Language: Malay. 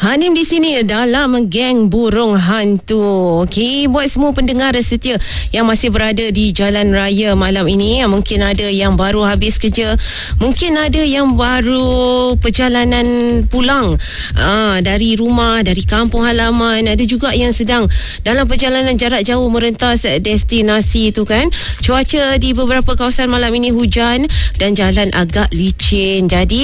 Hanim di sini dalam geng burung hantu. Okey, buat semua pendengar setia yang masih berada di jalan raya malam ini, mungkin ada yang baru habis kerja, mungkin ada yang baru perjalanan pulang dari rumah, dari kampung halaman, ada juga yang sedang dalam perjalanan jarak jauh merentas destinasi tu kan. Cuaca di beberapa kawasan malam ini hujan dan jalan agak licin. Jadi